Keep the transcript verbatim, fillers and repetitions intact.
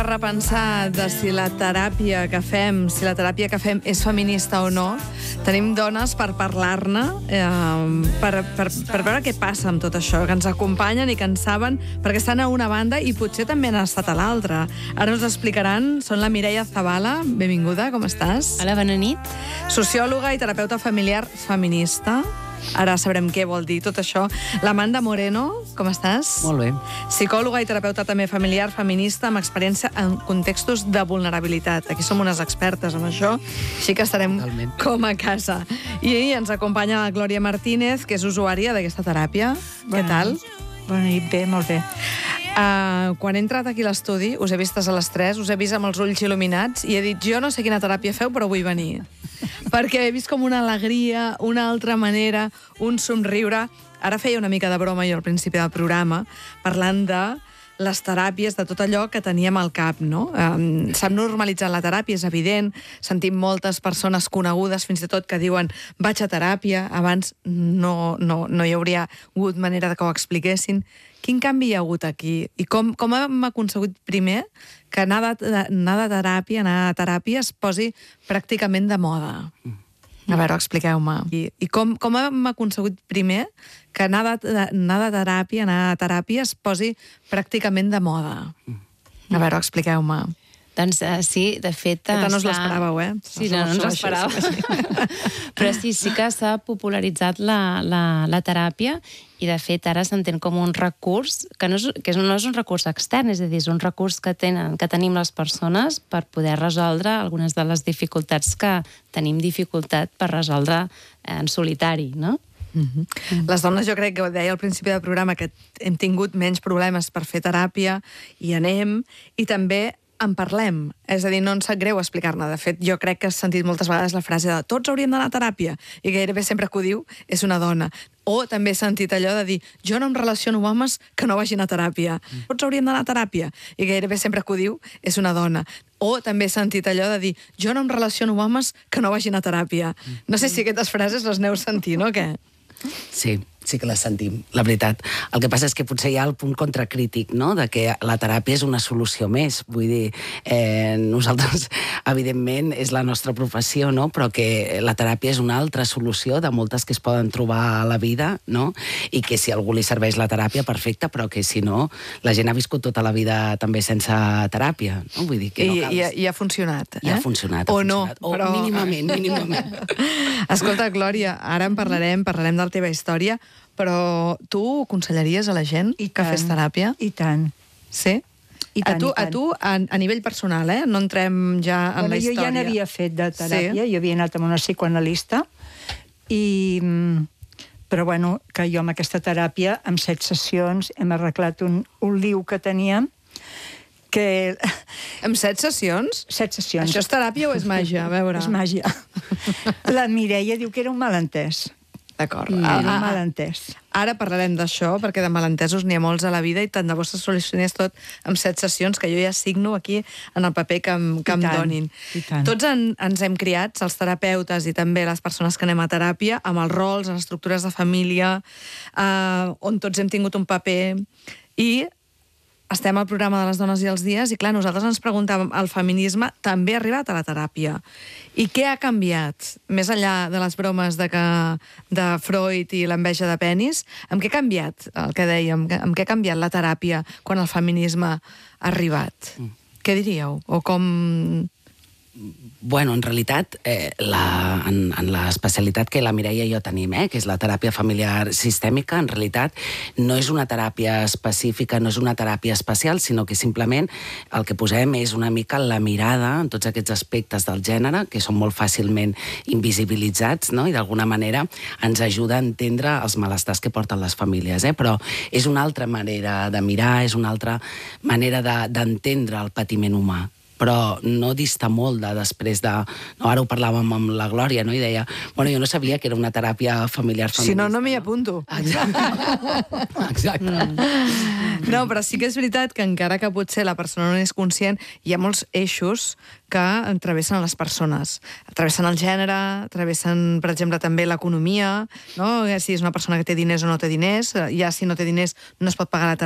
Repensar de si la teràpia que fem, si la teràpia que fem és feminista o no. Tenim dones per parlar-ne, eh, per, per, per veure què passa amb tot això, que ens acompanyen i que en saben, perquè estan a una banda i potser també han estat a l'altra. Ara us explicaran, són la Mireia Zavala, benvinguda, com estàs? Hola, bona nit. Sociòloga i terapeuta familiar feminista. Ara sabrem què vol dir tot això. L'Amanda Moreno, com estàs? Molt bé. Psicòloga i terapeuta també familiar, feminista, amb experiència en contextos de vulnerabilitat. Aquí som unes expertes en això, així que estarem Totalment. com a casa. I ens acompanya la Glòria Martínez, que és usuària d'aquesta teràpia. Bona Què tal? Bona nit, bé, molt bé. Uh, quan he entrat aquí a l'estudi, us he vistes a les tres, us he vist amb els ulls il·luminats i he dit, jo no sé quina teràpia feu, però vull venir. Perquè he vist com una alegria, una altra manera, un somriure. Ara feia una mica de broma jo al principi del programa, parlant de les teràpies, de tot allò que teníem al cap, no? Um, S'ha normalitzat la teràpia, és evident. Sentim moltes persones conegudes, fins i tot, que diuen vaig a teràpia. Abans no, no, no hi hauria hagut manera de que ho expliquessin. Quin canvi hi ha hagut aquí? I com, com hem aconseguit primer que anar de, anar de teràpia, anar a teràpia es posi pràcticament de moda? A veure, expliqueu-me. I, i com, com hem aconseguit primer que anar de, anar de teràpia, anar a teràpia es posi pràcticament de moda? A veure, expliqueu-me. Doncs uh, sí, de fet... Aquesta no us l'esperàveu, eh? Sí, no, no ens l'esperàveu. Però sí, sí que s'ha popularitzat la, la, la teràpia i, de fet, ara s'entén com un recurs, que, no és, que no és un recurs extern, és a dir, és un recurs que, tenen, que tenim les persones per poder resoldre algunes de les dificultats que tenim dificultat per resoldre en solitari, no? Uh-huh. Mm. Les dones, jo crec que ho deia al principi del programa, que hem tingut menys problemes per fer teràpia i anem, i també en parlem. És a dir, no ens sap greu explicar-ne. De fet, jo crec que has sentit moltes vegades la frase de tots hauríem d'anar a teràpia, i gairebé sempre que ho diu és una dona. O també he sentit allò de dir jo no em relaciono amb homes que no vagin a teràpia. Mm. Tots hauríem d'anar a teràpia, i gairebé sempre que ho diu és una dona. O també he sentit allò de dir jo no em relaciono amb homes que no vagin a teràpia. No sé si aquestes frases les aneu sentint, no? Què? Sí, sí que les sentim, la veritat. El que passa és que potser hi ha el punt contracrític, no?, de que la teràpia és una solució més. Vull dir, eh, nosaltres, evidentment, és la nostra professió, no?, però que la teràpia és una altra solució de moltes que es poden trobar a la vida, no?, i que si a algú li serveix la teràpia, perfecte, però que si no, la gent ha viscut tota la vida també sense teràpia, no? Vull dir que no cal... I, i, i ha funcionat, eh? I ha funcionat, ha o funcionat. no, O però... mínimament, mínimament. Escolta, Glòria, ara en parlarem, parlarem de la teva història, però tu aconsellaries a la gent I que tant, fes teràpia? I tant. Sí? I tant, a tu, i tant. a, tu a, a nivell personal, eh? No entrem ja en Bueno, la història. jo ja n'havia fet de teràpia, Sí? jo havia anat amb una psicoanalista, i, però bueno, que jo amb aquesta teràpia, amb set sessions, hem arreglat un, un liu que teníem, que... Amb set sessions? Set sessions. Això és teràpia o és màgia? A veure. És màgia. La Mireia diu que era un malentès. D'acord. Mm. Ah, Era un ah, malentès. Ara parlarem d'això, perquè de malentesos n'hi ha molts a la vida i tant de bo se solucionés tot amb set sessions, que jo ja signo aquí en el paper que em, que em tant, donin. i tant. Tots en, ens hem criats, els terapeutes i també les persones que anem a teràpia, amb els rols, les estructures de família, eh, on tots hem tingut un paper, i estem al programa de les dones i els dies, i clar, nosaltres ens preguntàvem, el feminisme també ha arribat a la teràpia. I què ha canviat? Més enllà de les bromes de, que, de Freud i l'enveja de penis, amb què ha canviat el que dèiem? Amb què ha canviat la teràpia quan el feminisme ha arribat? Mm. Què diríeu? O com... Bueno, en realitat, eh, la, en, en l'especialitat que la Mireia i jo tenim, eh, que és la teràpia familiar sistèmica, en realitat no és una teràpia específica, no és una teràpia especial, sinó que simplement el que posem és una mica la mirada en tots aquests aspectes del gènere, que són molt fàcilment invisibilitzats, no?, i d'alguna manera ens ajuda a entendre els malestars que porten les famílies, eh? Però és una altra manera de mirar, és una altra manera de, d'entendre el patiment humà. Però no dista molt de després de... No, ara ho parlàvem amb la Glòria, no? I deia, bueno, jo no sabia que era una teràpia familiar feminista. Si no, no m'hi apunto. Exacte. Exacte. Mm. No, però sí que és veritat que encara que potser la persona no és conscient, hi ha molts eixos que travessen les persones. Travessen el gènere, travessen, per exemple, també l'economia, no? Si és una persona que té diners o no té diners, ja si no té diners no es pot pagar la teràpia,